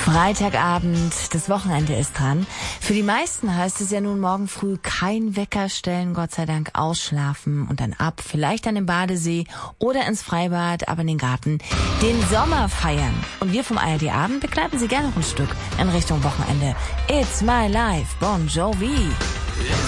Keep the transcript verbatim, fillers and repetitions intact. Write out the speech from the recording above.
Freitagabend, das Wochenende ist dran. Für die meisten heißt es ja nun morgen früh kein Wecker stellen, Gott sei Dank ausschlafen und dann ab, vielleicht an den Badesee oder ins Freibad, aber in den Garten, den Sommer feiern. Und wir vom A R D Abend begleiten Sie gerne noch ein Stück in Richtung Wochenende. It's my life, Bon Jovi.